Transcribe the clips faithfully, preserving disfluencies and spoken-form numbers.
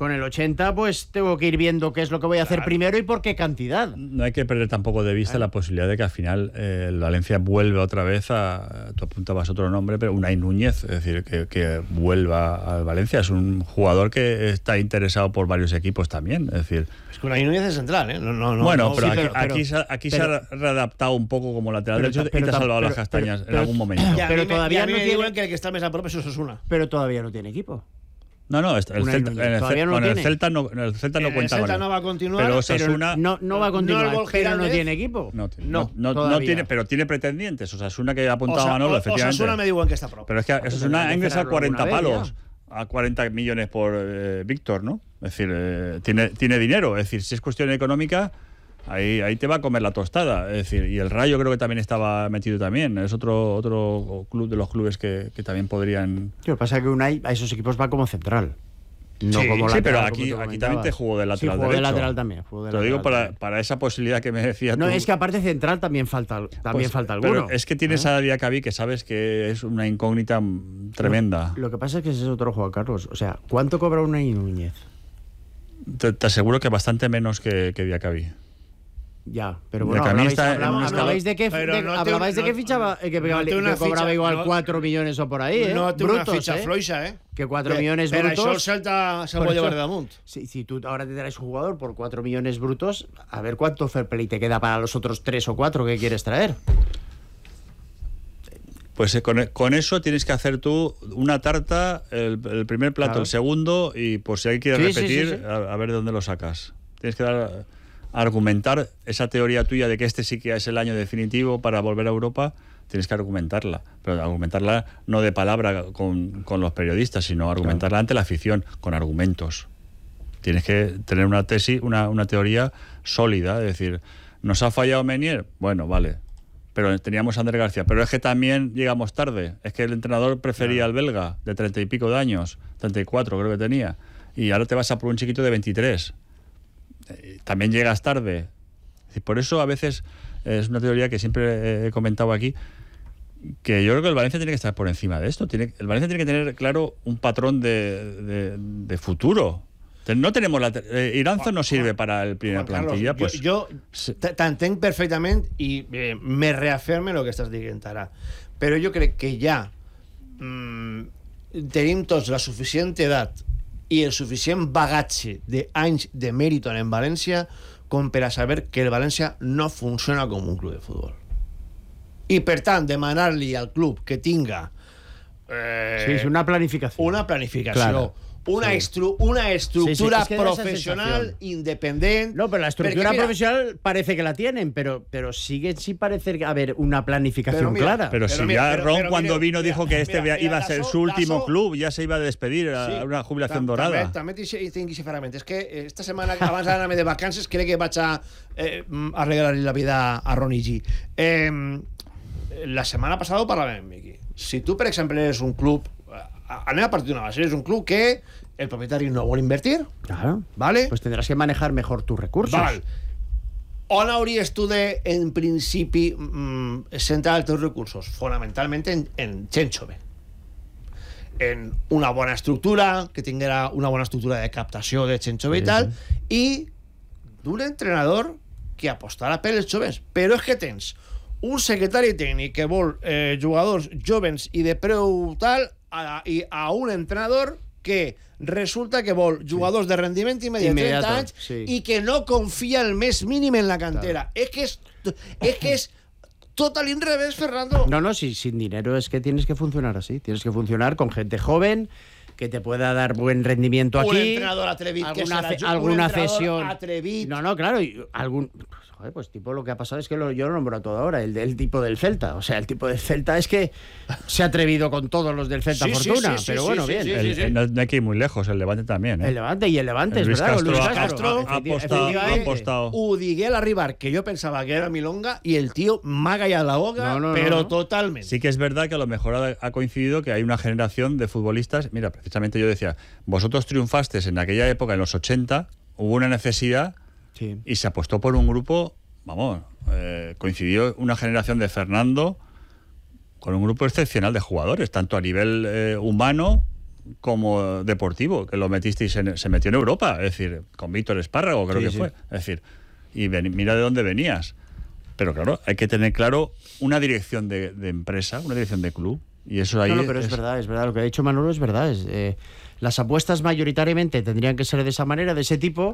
Con el ochenta, pues tengo que ir viendo qué es lo que voy a hacer claro. primero y por qué cantidad. No hay que perder tampoco de vista claro. la posibilidad de que al final eh, el Valencia vuelva otra vez a... Tú apuntabas otro nombre, pero Unai Núñez, es decir, que, que vuelva al Valencia. Es un jugador que está interesado por varios equipos también, es decir... Es que Unai Núñez es central, ¿eh? No, no, no, bueno, no, pero, sí, aquí, pero, aquí, pero, aquí pero, se ha readaptado un poco como lateral pero, derecho pero, y te ha salvado pero, las castañas pero, en algún momento. Ya, pero a mí, todavía a mí no me tiene... digo que el que está más a propio es Osasuna. Pero todavía no tiene equipo. No, no, el Celta, en el, Celta, no con el Celta no, en el Celta no el cuenta Celta con él. no va a continuar, pero Osasuna no, no va a continuar, no pero no tiene equipo. No, no, no, no, no tiene, pero tiene pretendientes. Osasuna que ha apuntado a Manolo, efectivamente. Osasuna me digo en que está propio. Pero es que Osasuna ha ingresado cuarenta palos a cuarenta millones por eh, Víctor, ¿no? Es decir, eh, tiene, tiene dinero. Es decir, si es cuestión económica, ahí, ahí te va a comer la tostada. Es decir, y el Rayo creo que también estaba metido también. Es otro otro club de los clubes que, que también podrían... Lo que pasa es que Unai a esos equipos va como central. No sí, como sí, lateral, pero aquí, aquí también te jugó de lateral sí, jugó derecho. de lateral también. Jugó de te lo digo para, también. para esa posibilidad que me decías no, tú. No, es que aparte central también falta, también pues, falta alguno. Pero es que tienes ¿Eh? a Diacabí que sabes que es una incógnita tremenda. Lo, lo que pasa es que ese es otro Juan Carlos. O sea, ¿cuánto cobra Unai Núñez? Te, te aseguro que bastante menos que, que Diacabí. Ya, pero bueno, hablabais, hablabais, hablabais de que, de, no hablabais de que fichaba, no, que, no que, que cobraba ficha, igual no, cuatro millones o por ahí, ¿eh? No té brutos, una ficha ¿eh? floixa, ¿eh? Que cuatro millones pero brutos... Pero això el Celta se puede llevar de damunt. Si, si tú ahora te traes un jugador por cuatro millones brutos, a ver cuánto fair play te queda para los otros tres o cuatro que quieres traer. Pues eh, con, con eso tienes que hacer tú una tarta, el, el primer plato, claro. el segundo, y por si hay que sí, repetir, sí, sí, sí. A, a ver de dónde lo sacas. Tienes que dar... argumentar esa teoría tuya de que este sí que es el año definitivo para volver a Europa, tienes que argumentarla, pero argumentarla no de palabra con, con los periodistas, sino argumentarla claro. ante la afición, con argumentos. Tienes que tener una tesis, una, una teoría sólida, es decir, ¿nos ha fallado Menier? Bueno, vale, pero teníamos a Ander García, pero es que también llegamos tarde, es que el entrenador prefería claro. al belga, de treinta y pico de años, treinta y cuatro creo que tenía, y ahora te vas a por un chiquito de veintitrés. También llegas tarde. Por eso a veces es una teoría que siempre he comentado aquí, que yo creo que el Valencia tiene que estar por encima de esto. Tiene, el Valencia tiene que tener claro un patrón de, de, de futuro. No tenemos la eh, Iranzo no sirve para el primer Juan plantilla. Carlos, pues jo, jo t'entenc perfectament i eh, me reafirme el que estàs dient ara, però jo crec que ja mm, tenim tots la suficient edat i el suficient bagatge d'anys de mèrit en València com per a saber que el València no funciona com un club de futbol. I per tant, demanar-li al club que tinga eh, sí, una planificació. Una planificació. Claro. Una, sí. estru una estructura sí, sí, es que profesional independiente. No, pero la estructura porque, mira, profesional parece que la tienen, pero, pero sigue sin parecer haber una planificación pero mira, Pero, clara. pero si mira, ya pero, Ron pero, cuando mira, vino mira, dijo que mira, este mira, iba a ser Lasso, su último Lasso, club, ya se iba a despedir a sí, una jubilación tam, dorada. També, també tinc aquest fragment. És que esta setmana, abans d'anar-me de vacances, crec que vaig a eh, arreglar-li la vida a Ronnie G. Eh, la setmana passada parlàvem amb Miqui. Si tu, per exemple, eres un club... Anem a partir d'una base. Eres un club que el propietario no vol invertir. Claro. ¿Vale? Pues tendrás que manejar mejor tus recursos. Vale. On hauries tu de, en principi, mmm, centrar els teus recursos? Fonamentalment en, en gent jove. En una bona estructura, que tinguera una bona estructura de captació de gent jove sí, i tal, sí. i d'un entrenador que apostarà per els joves. Però és que tens un secretari tècnic que vol eh, jugadors jovens i de preu tal, a, i a un entrenador que resulta que vol jugadors sí. de rendiment immediat, Immediato, trenta anys, sí. i que no confia el més mínim en la cantera. Claro. Es que es, es que es tot al revés, Fernando. No, no, si, sin dinero es que tienes que funcionar así. Tienes que funcionar con gente joven que te pueda dar buen rendimiento aquí. Un entrenador atrevit, alguna, que será, alguna un cesión. Atrevit. No, no, claro, y algún... Joder, pues tipo lo que ha pasado es que lo, yo lo nombro todo ahora, el, el tipo del Celta. O sea, el tipo del Celta es que se ha atrevido con todos los del Celta, sí, Fortuna. Sí, sí, pero sí, bueno, sí, bien. Sí, sí, el, sí. El, no hay que ir muy lejos, el Levante también. ¿eh? El Levante y el Levante, el es verdad. Castro, Luis Castro, Castro ha, apostado, ha apostado. Ho digué al arribar, que yo pensaba que era Milonga, y el tío m'ha callat la boca, no, no, pero no, no. totalmente. Sí que es verdad que a lo mejor ha, ha coincidido que hay una generación de futbolistas. Mira, precisamente yo decía, vosotros triunfasteis en aquella época, en los ochenta, hubo una necesidad sí. y se apostó por un grupo, vamos, eh, coincidió una generación de Fernando con un grupo excepcional de jugadores, tanto a nivel eh, humano, como deportivo, que lo metisteis en, se metió en Europa, es decir, con Víctor Espárrago creo sí, que sí. fue, es decir, y ven, mira de dónde venías. Pero claro, hay que tener claro una dirección de, de empresa, una dirección de club, y eso ahí... No, no, pero es, es verdad, es verdad, lo que ha dicho Manolo es verdad, es, eh, las apuestas mayoritariamente tendrían que ser de esa manera, de ese tipo,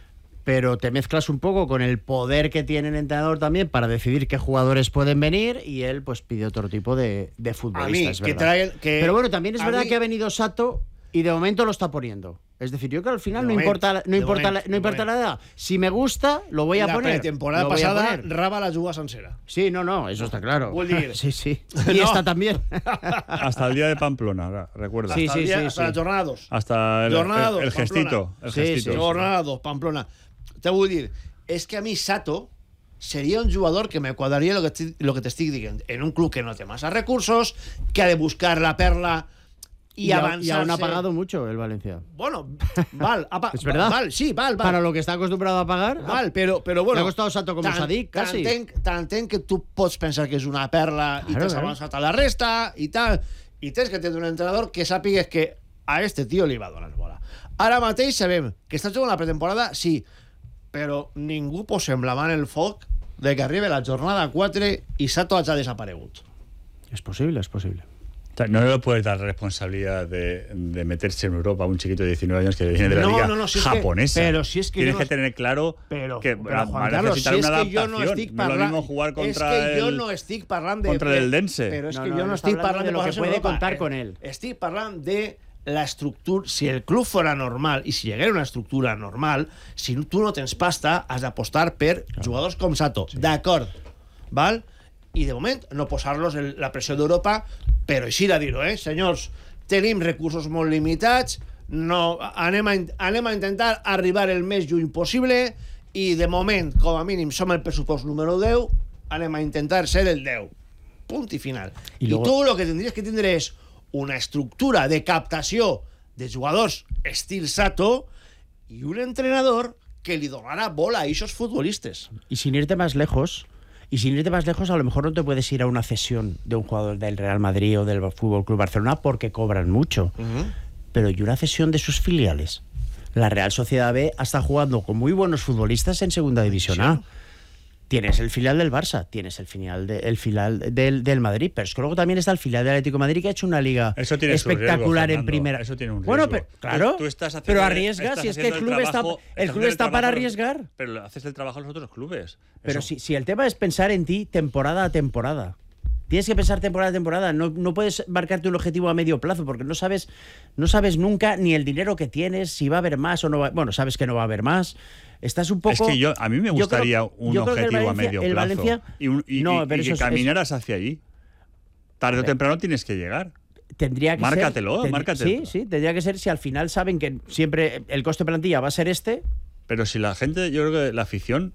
pero te mezclas un poco con el poder que tiene el entrenador también para decidir qué jugadores pueden venir, y él pues pide otro tipo de, de futbolistas. A mí, que traen, que pero bueno, también es verdad mí... que ha venido Sato y de momento lo está poniendo. Es decir, yo creo que al final no momento, importa, no importa, momento, la, no importa la edad. Si me gusta, lo voy a la poner. La temporada pasada, Raba la juga sencera. Sí, no, no, eso está claro. Dir. Sí, sí. Y no. esta también. Hasta el día de Pamplona, recuerda. Sí, hasta sí, día, sí. Hasta sí. la jornada dos. Hasta el, jornada el, el, el gestito. El sí, gestito. Sí, jornada dos, Pamplona. Te vull dir, és que a mi Sato seria un jugador que me quadraria lo que, lo que t'estic dient, en un club que no té massa recursos, que ha de buscar la perla y, y avanzarse. Y aún ha pagado mucho el Valencia. Bueno, val, ha ¿Es verdad? Val, sí, val, val. Para lo que está acostumbrado a pagar. Val, pero, pero bueno. Le ha costado Sato como Sadik, casi. T'entenc que tu pots pensar que és una perla claro, i t'has claro. avançat a la resta i tal, i tens que tenir un entrenador que sàpigues que a este tio li va donar bola. Ara mateix sabem que està jugant la pretemporada, sí, però ningú posem la mà en el foc de que arribi la jornada quatre y Sato haya desaparegut. Es posible, es posible. No le puedes dar responsabilidad de, de meterse en Europa a un chiquito de diecinueve años que viene de la no, liga no, no, si japonesa. Que, pero si es que Tienes no, que tener claro pero, que pero, va a Carlos, necesitar si una es adaptación. Que yo no, estic no es lo mismo jugar contra es que yo el, no estic parlant de, contra el Dense. Pero es no, que no, yo no, no estic parlant de, de lo que puede Europa. contar con él. Estic parlant de la estructura, si el club fuera normal i si hi haguera una estructura normal, si tu no tens pasta, has d'apostar per claro. jugadors com Sato. Sí. D'acord, val? I de moment no posar-los en la pressió d'Europa, però així de dir-ho, eh? Senyors, tenim recursos molt limitats, no, anem, a, anem a intentar arribar el més lluny possible i de moment, com a mínim, som el pressupost número deu, anem a intentar ser el deu. Punt i final. I, luego... I tu el que tindries que tindre és una estructura de captació de jugadors estil Sato y un entrenador que le donará bola a esos futbolistas. Y sin irte más lejos, y sin irte más lejos, a lo mejor no te puedes ir a una cesión de un jugador del Real Madrid o del Fútbol Club Barcelona porque cobran mucho. Uh-huh. Pero y una cesión de sus filiales. La Real Sociedad B está jugando con muy buenos futbolistas en Segunda División A. Tienes el filial del Barça, tienes el filial, de, el filial del, del Madrid, pero es que luego también está el filial del Atlético de Madrid que ha hecho una liga espectacular riesgo, en primera. Eso tiene un riesgo. Bueno, pero, claro, tú, tú estás pero arriesgas si es que el club el trabajo, está, el club está para arriesgar. Pero haces el trabajo a los otros clubes. Pero si, si el tema es pensar en ti temporada a temporada. Tienes que pensar temporada a temporada, no, no puedes marcarte un objetivo a medio plazo porque no sabes, no sabes nunca ni el dinero que tienes, si va a haber más o no va, bueno, sabes que no va a haber más. Estás un poco... Es que yo, a mí me gustaría creo, un objetivo Valencia, a medio plazo Valencia, y, un, y, no, y, y que es, caminaras es, hacia allí. Tarde o temprano tienes que llegar. Tendría que Márcatelo, ser, márcatelo. Sí, sí, tendría que ser si al final saben que siempre el coste de plantilla va a ser este. Pero si la gente, yo creo que la afición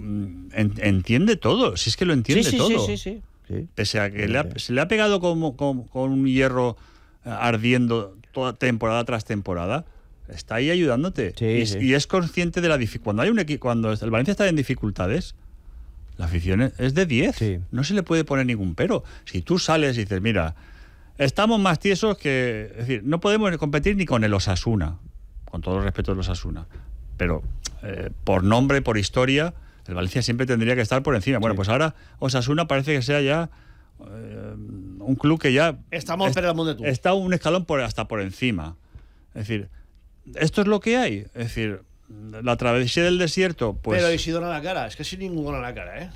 entiende todo, si es que lo entiende sí, sí, todo. Sí, sí, sí. Sí. Pese a que sí, le ha, se le ha pegado con, con, con un hierro ardiendo toda temporada tras temporada, está ahí ayudándote. Sí, y, sí. y es consciente de la dificultad. Cuando hay un equipo, cuando el Valencia está en dificultades, la afición es de diez. Sí. No se le puede poner ningún pero. Si tú sales y dices, mira, estamos más tiesos que... Es decir, no podemos competir ni con el Osasuna, con todo el respeto del Osasuna. Pero eh, por nombre, por historia... El Valencia siempre tendría que estar por encima. Bueno, sí. Pues ahora Osasuna parece que sea ya eh, un club que ya... Estamos est per de tú. Está un escalón por, hasta por encima. Es decir, esto es lo que hay. Es decir, la travesía del desierto, pues... Pero ¿y si dona la cara? Es que así ningú dona la cara, ¿eh?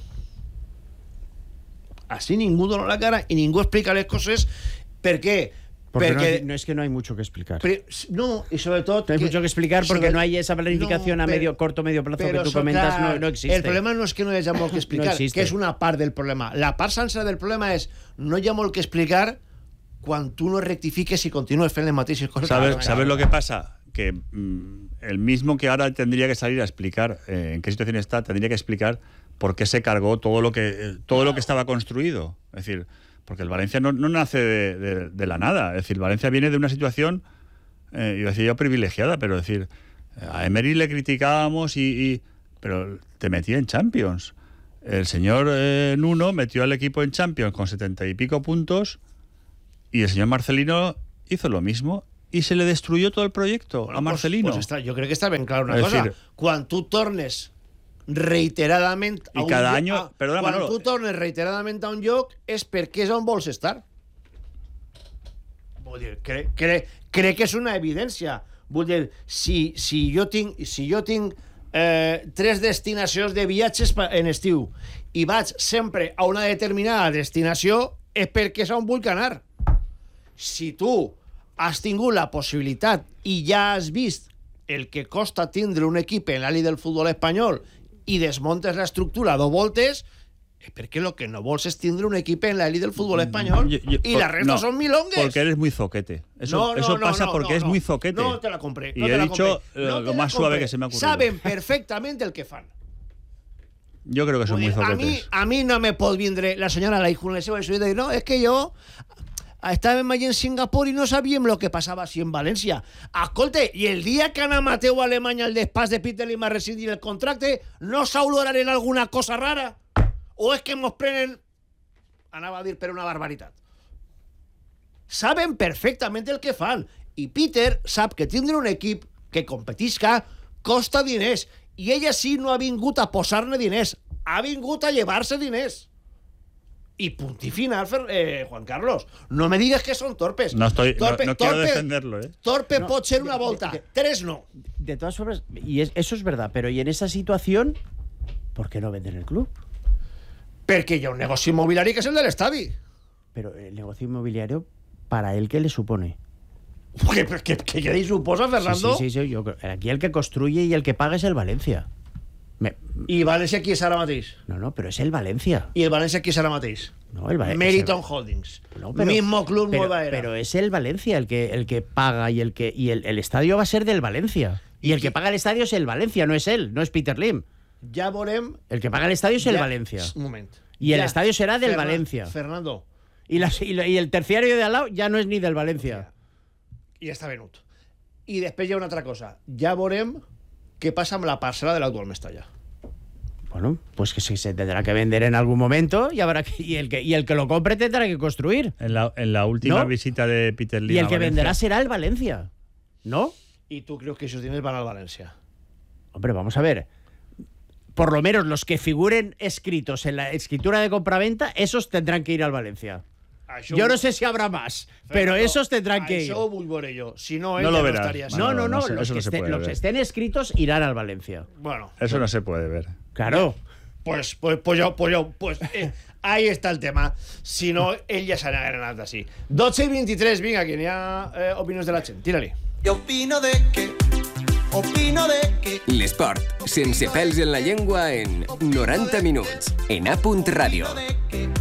Así ningú dona la cara y ningú explica les coses per què. Porque no, hay, no es que no hay mucho que explicar. Pero, no, y sobre todo... No hay que, mucho que explicar porque sobre, no hay esa planificación no, pero, a medio corto medio plazo que tú comentas, clar, no, no existe. El problema no és que no hi hagi molt que explicar, no que és una part del problema. La part sencera del problema és no hi ha molt que explicar quan tu no rectifiques y continúes fent les mateixes coses. ¿Sabes, ¿sabes lo que pasa? Que mmm, el mismo que ahora tendría que salir a explicar eh, en qué situación está, tendría que explicar por qué se cargó todo lo que, eh, todo lo que estaba construido. Es decir... Porque el Valencia no, no nace de, de, de la nada. Es decir, Valencia viene de una situación, eh, iba a decir yo privilegiada, pero es decir, a Emery le criticábamos, y, y pero te metía en Champions. El señor eh, Nuno metió al equipo en Champions con setenta y pico puntos y el señor Marcelino hizo lo mismo y se le destruyó todo el proyecto bueno, a Marcelino. Pues, pues está, yo creo que está bien claro una es cosa. Decir, cuando tú tornes reiteradament a I cada un any, lloc, perdona, quan Manolo, tu tornes reiteradament a un lloc és perquè és on vols estar. Vull dir, crec, crec, crec que és una evidència. Vull dir, si, si jo tinc, si jo tinc eh, tres destinacions de viatges en estiu i vaig sempre a una determinada destinació és perquè és on vull anar. Si tu has tingut la possibilitat i ja has vist el que costa tindre un equip en l'ali del futbol espanyol i desmontes l'estructura dos voltes, és perquè el que no vols és tindre un equip en l'ali del futbol espanyol yo, yo, y la resta no, son milongues. Porque eres muy zoquete. Eso, no, no, eso no, pasa no, porque no, es no, muy zoquete. No te la compré. Y no he te la dicho compré. No lo más suave que se me ha ocurrido. Saben perfectamente el que fan. Yo creo que son muy zoquetes. A mí, a mí no me pot vindre la senyora Laijun i dir, no, és que jo estàvem allà en Singapur i no sabíem el que passava així en València. Escolte, i el dia que Ana Mateu a Alemanya al despàs de Peter Lim a rescindir el contracte, no s'oloraren alguna cosa rara? O és que mos prenen, anava a dir, per una barbaritat? Saben perfectament el que fan. I Peter sap que tindre un equip que competisca costa diners. I ella sí no ha vingut a posar-ne diners. Ha vingut a llevar-se diners. Y punto y final, eh, Juan Carlos. No me digas que son torpes. No estoy, torpe, no, no torpe, quiero defenderlo, ¿eh? Torpe no, pot ser una volta, de, de, tres no. De todas formas, y es, eso es verdad, pero y en esa situación, ¿por qué no venden el club? Perquè hi ha un negoci inmobiliari que és el de l'estadi. Pero el negocio inmobiliario, ¿para él qué le supone? ¿Qué, qué, qué, qué le suposa, Fernando? Sí, sí, sí, sí, yo, aquí el que construye y el que paga es el Valencia. Me... I València qui és ara mateix? No, no, pero es el Valencia. I el València qui és ara mateix? No, el Valencia. Meriton Holdings. No, pero, mismo club, pero, nueva era. Pero es el Valencia el que, el que paga y el que y el, el estadio va a ser del Valencia. Y, y el que paga el estadio es el Valencia, no es él, no es Peter Lim. Ja veurem... El que paga el estadio es ja... el Valencia. Un moment. Y el ja. estadio será del Fernan... Valencia. Fernando. Y, la, y, la, y el terciario de al lado ya no es ni del Valencia. I està venut. I després hi ha una altra cosa. Ja veurem què passa amb la parcel·la de l'actual Mestalla. Bueno, pues que se tendrá que vender en algún momento y habrá que, y el que y el que lo compre tendrá que construir. En la, en la última ¿no? visita de Peter Lim. Y el que Valencia. venderá será el Valencia, ¿no? ¿Y tú crees que esos diners van al Valencia? Hombre, vamos a ver. Por lo menos los que figuren escritos en la escritura de compraventa, esos tendrán que ir al Valencia. Això yo no sé si habrá más, pero no, esos tendrán que ir. Això ho vull veure jo. Si no, no lo verás. No, estaría no, no, no, no, no, los, que no estén, los que estén escritos irán al Valencia. Bueno, eso no se puede ver. Claro. Pues, pues, pues yo, pues yo, pues eh, ahí está el tema. Si no, ell ja s'ha anat així. dotze i vint-i-tres, vinga, que n'hi ha eh, opinions de la gent. Tira-li. Jo opino de que... Opino de que... L'esport, sense pèls en la llengua, en noranta minuts, en A. Ràdio.